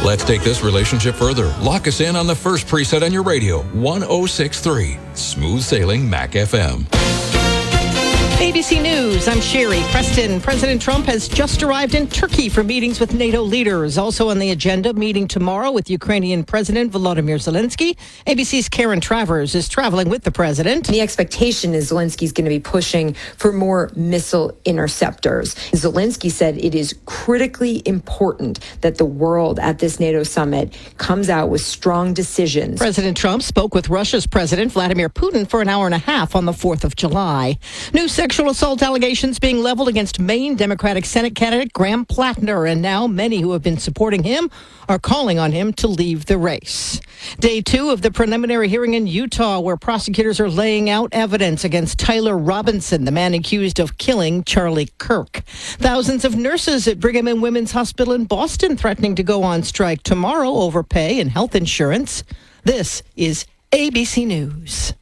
Let's take this relationship further. Lock us in on the first preset on your radio, 1063, Smooth Sailing Mac FM. ABC News, I'm Sherry Preston. President Trump has just arrived in Turkey for meetings with NATO leaders. Also on the agenda, meeting tomorrow with Ukrainian President Volodymyr Zelensky. ABC's Karen Travers is traveling with the president. The expectation is Zelensky's going to be pushing for more missile interceptors. Zelensky said it is critically important that the world at this NATO summit comes out with strong decisions. President Trump spoke with Russia's President Vladimir Putin for an hour and a half on the 4th of July. New sexual assault allegations being leveled against Maine Democratic Senate candidate Graham Plattner, and now many who have been supporting him are calling on him to leave the race. Day 2 of the preliminary hearing in Utah, where prosecutors are laying out evidence against Tyler Robinson, the man accused of killing Charlie Kirk. Thousands of nurses at Brigham and Women's Hospital in Boston threatening to go on strike tomorrow over pay and health insurance. This is ABC News.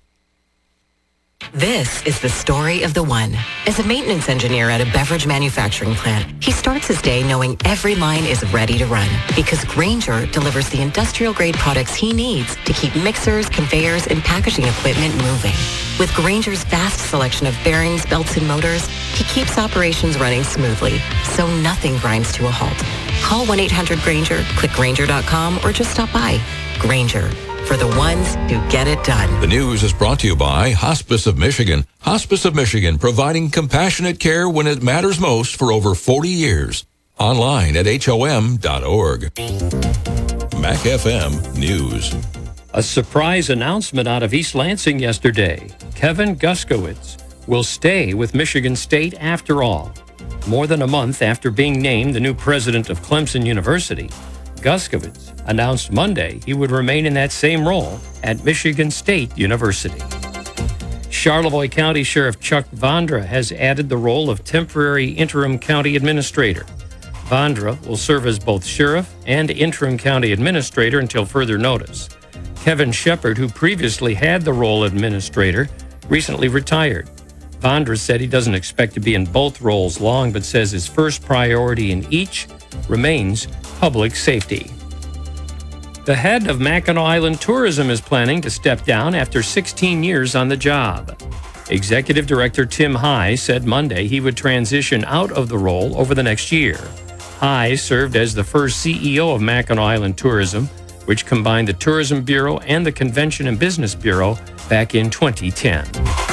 This is the story of the one. As a maintenance engineer at a beverage manufacturing plant, he starts his day knowing every line is ready to run because Grainger delivers the industrial-grade products he needs to keep mixers, conveyors, and packaging equipment moving. With Grainger's vast selection of bearings, belts, and motors, he keeps operations running smoothly, so nothing grinds to a halt. Call 1-800-GRAINGER, click Grainger.com, or just stop by. Grainger, for the ones who get it done. The news is brought to you by Hospice of Michigan. Hospice of Michigan, providing compassionate care when it matters most for over 40 years. Online at HOM.org. Mac FM News. A surprise announcement out of East Lansing yesterday. Kevin Guskowitz will stay with Michigan State after all. More than a month after being named the new president of Clemson University, Guskowitz announced Monday he would remain in that same role at Michigan State University. Charlevoix County Sheriff Chuck Vondra has added the role of temporary interim county administrator. Vondra will serve as both sheriff and interim county administrator until further notice. Kevin Shepard, who previously had the role of administrator, recently retired. Vondra said he doesn't expect to be in both roles long, but says his first priority in each remains public safety. The head of Mackinac Island Tourism is planning to step down after 16 years on the job. Executive Director Tim High said Monday he would transition out of the role over the next year. High served as the first CEO of Mackinac Island Tourism, which combined the Tourism Bureau and the Convention and Business Bureau back in 2010.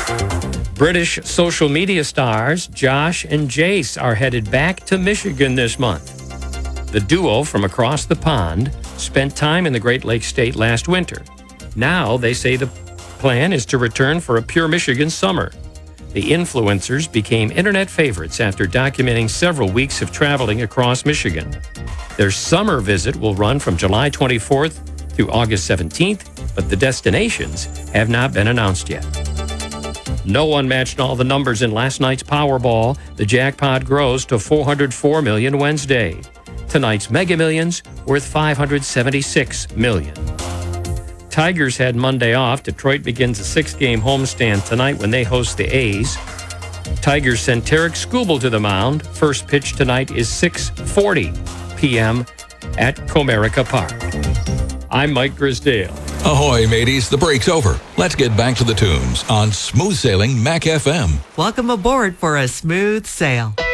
British social media stars Josh and Jace are headed back to Michigan this month. The duo from across the pond spent time in the Great Lakes state last winter. Now they say the plan is to return for a pure Michigan summer. The influencers became internet favorites after documenting several weeks of traveling across Michigan. Their summer visit will run from July 24th through August 17th, but the destinations have not been announced yet. No one matched all the numbers in last night's Powerball. The jackpot grows to $404 million Wednesday. Tonight's Mega Millions worth $576 million. Tigers had Monday off. Detroit begins a 6-game homestand tonight when they host the A's. Tigers sent Tarek Skubal to the mound. First pitch tonight is 6:40 p.m. at Comerica Park. I'm Mike Grisdale. Ahoy, mateys. The break's over. Let's get back to the tunes on Smooth Sailing Mac FM. Welcome aboard for a smooth sail.